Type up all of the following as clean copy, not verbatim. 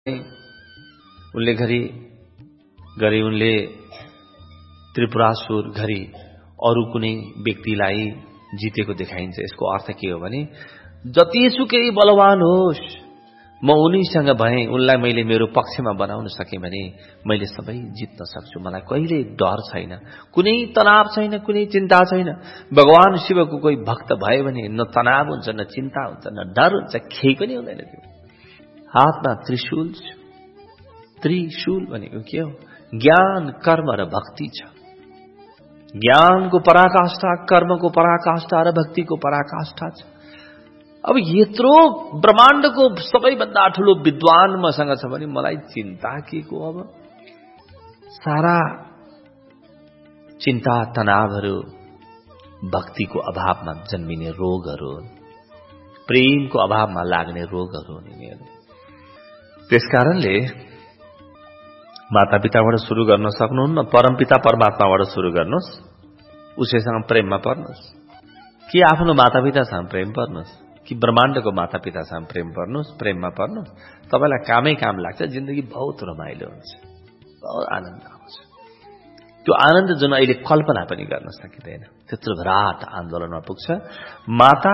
उनले घरि गरे उनले त्रिपुरासुर घरि अरू कुनै व्यक्तिलाई जितेको देखाइन्छ। यसको अर्थ के हो भने जतिसुकै बलवान होस् म उनीसँग भए, उनलाई मैले मेरो पक्षमा बनाउन सके भने मैले सबै जित्न सक्छु। मलाई कहिले डर छैन, कुनै तनाव छैन, कुनै चिन्ता छैन। भगवान शिवको कोही भक्त भयो भने न तनाव हुन्छ, न चिन्ता हुन्छ, न डर हुन्छ, केही पनि हुँदैन। त्यो हातमा त्रिशूल छ। त्रिशूल भनेको के हो? ज्ञान, कर्म र भक्ति छ। ज्ञानको पराकाष्ठा, कर्मको पराकाष्ठा र भक्तिको पराकाष्ठा छ। अब यत्रो ब्रह्माण्डको सबैभन्दा ठूलो विद्वान मसँग छ भने मलाई चिन्ता के को? अब सारा चिन्ता तनावहरू भक्तिको अभावमा जन्मिने रोगहरू, प्रेमको अभावमा लाग्ने रोगहरू यिनीहरू। त्यसकारणले मातापिताबाट सुरु गर्न सक्नुहुन्न, परमपिता परमात्माबाट सुरु गर्नुहोस्। उसैसँग प्रेममा पर्नुहोस्। कि आफ्नो मातापितासँग प्रेम पर्नुहोस्, कि ब्रह्माण्डको मातापितासँग प्रेम पर्नुहोस्, प्रेममा पर्नुहोस्। तपाईलाई कामै काम लाग्छ, जिन्दगी बहुत रमाइलो हुन्छ, बहुत आनन्द आउँछ। त्यो आनन्द जुन अहिले कल्पना पनि गर्न सकिँदैन, त्यत्रो विराट आन्दोलनमा पुग्छ। माता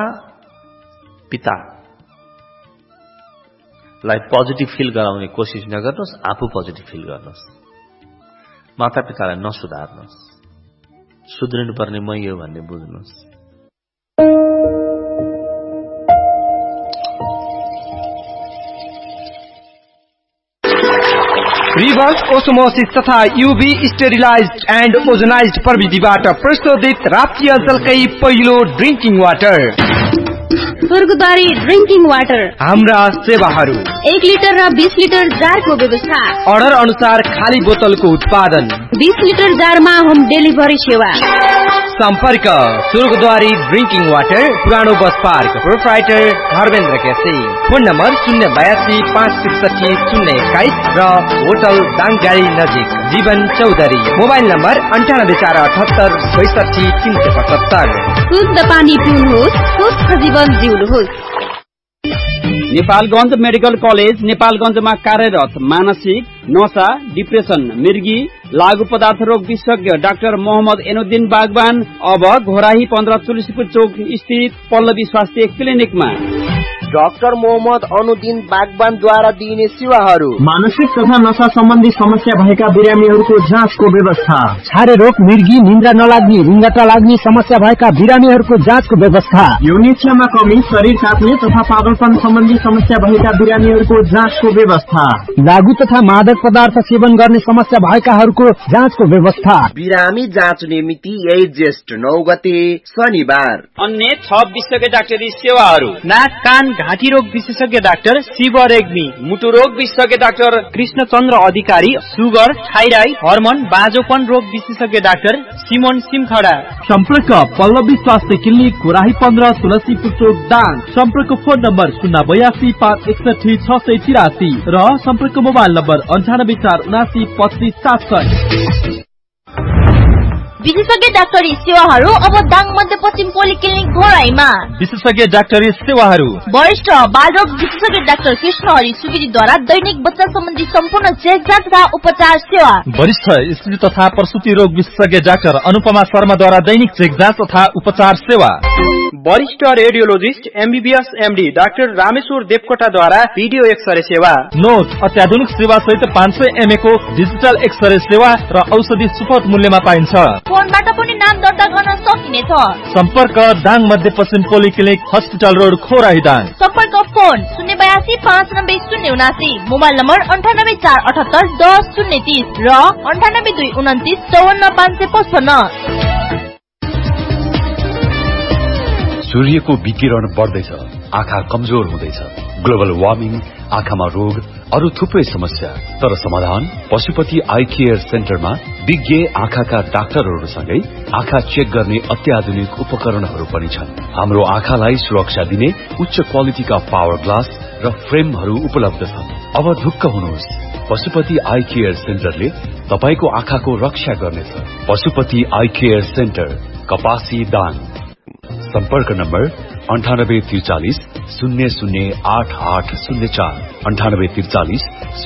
पितालाई पोजिटिभ फिल गराउने कोसिस नगर्नुहोस्, आफू पोजिटिभ फिल गर्नुहोस्। माता पितालाई नसुधार्नुहोस्, सुध्रिनु पर्ने मै हो भन्ने बुझ्नुहोस्। रिभर्स ओस्मोसिस तथा यूवी स्टेरिलाइज्ड एन्ड ओजोनाइज्ड प्रविधिबाट प्रशोधित राप्ती अञ्चलकै पहिलो ड्रिंकिङ वाटर स्वर्गद्वारी ड्रिंकिङ वाटर। हाम्रा सेवाहरू 1 लिटर र 20 लिटर जारको व्यवस्था। अर्डर अनुसार खाली बोतलको उत्पादन। 20 लिटर जारमा होम डेलिभरी सेवा। सम्पर्क स्वर्गद्वारी ड्रिंकिङ वाटर, पुरानो bus park, proprietor Dharmendra KC. Phone number 082 563 021 र होटल दाङगाडी नजिक जीवन चौधरी। Mobile number 9848 62 375। शुद्ध पानी पिउनुहोस्, स्वस्थ जीवन जिउनुहोस्। नेपालगञ्ज मेडिकल कलेज नेपालगञ्जमा कार्यरत मानसिक, नशा, डिप्रेसन, मिर्गी, लागू पदार्थ रोग विशेषज्ञ डाक्टर मोहम्मद एनुद्दिन बागवान अब घोराही 15 तुलसीपुर चौक स्थित पल्लवी स्वास्थ्य क्लिनिकमा। डाक्टर मोहम्मद अनुद्दिन बागवानद्वारा दिइने सेवाहरू: मानसिक तथा नशा सम्बन्धी समस्या भएका बिरामीहरूको जाँचको व्यवस्था, छारे रोग, मिर्गी, निन्द्रा नलाग्ने, रुङ्गटा लाग्ने समस्या भएका बिरामीहरूको जाँचको व्यवस्था, यौनिच्छामा कमी, शरीर काट्ने तथा पागलपन सम्बन्धी समस्या भएका बिरामीहरूको जाँचको व्यवस्था, लागू तथा मादक पदार्थ सेवन गर्ने समस्या भएकाहरूको जाँचको व्यवस्था। बिरामी जाँच्ने मिति 8 ज्येष्ठ 9 गते शनिबार। अन्य 6 विशेषज्ञ डाक्टरी सेवाहरू: नाक कान घाँटी रोग विशेषज्ञ डाक्टर शिव रेग्मी, मुटु रोग विशेषज्ञ डाक्टर कृष्णचन्द्र अधिकारी, सुगर, थाइराइड, हर्मोन, बाँझोपन रोग विशेषज्ञ डाक्टर सिमोन सिमखडा। सम्पर्क पल्लवी स्वास्थ्य क्लिनिक, घोराही 15 तुलसीपुर चौक दाङ। सम्पर्क फोन नम्बर 082 561 683 र सम्पर्क मोबाइल नम्बर 98 479 25 700। विशेषज्ञ डाक्टरी सेवाहरू अब दाङ मध्यपश्चिम पोलिक्लिनिक घोराईमा। विशेषज्ञ डाक्टरी सेवाहरू: वरिष्ठ बालरोग विशेषज्ञ डाक्टर कृष्ण हरि सुगिरीद्वारा दैनिक बच्चा सम्बन्धी सम्पूर्ण चेकजाँच तथा उपचार सेवा। वरिष्ठ स्त्री तथा प्रसुति रोग विशेषज्ञ डाक्टर अनुपमा शर्माद्वारा दैनिक चेकजाँच तथा उपचार सेवा। वरिष्ठ radiologist MBBS MD doctor Rameshwar देवकोटाद्वारा video x-ray सेवा। नोट अत्याधुनिक सेवा सहित 500 mA को डिजिटल एक्सरे सेवा र औषधि सुपथ मूल्यमा पाइन्छ। फोनबाट पनि नाम दर्ता गर्न सकिनेछ। सम्पर्क दाङ मध्यपश्चिम पोलिक्लिनिक, हस्पिटल रोड, खोराही दाङ। सम्पर्क फोन 082 590 079, मोबाइल नम्बर 98 478 10 030 र 98 229 54 555। सूर्यको विकिरण बढ्दैछ, आँखा कमजोर हुँदैछ, ग्लोबल वार्मिङ, आँखामा रोग, अरू थुप्रै समस्या। तर समाधान पशुपति आई केयर सेन्टरमा विज्ञ आँखाका डाक्टरहरूसँगै आँखा चेक गर्ने अत्याधुनिक उपकरणहरू पनि छन्। हाम्रो आँखालाई सुरक्षा दिने उच्च क्वालिटीका पावर ग्लास र फ्रेमहरू उपलब्ध छन्। अब ढुक्क हुनुहोस्, पशुपति आई केयर सेन्टरले तपाईको आँखाको रक्षा गर्नेछ। पशुपति आई केयर सेन्टर, कपासी दाङ। सम्पर्क नम्बर 9843 008804 9843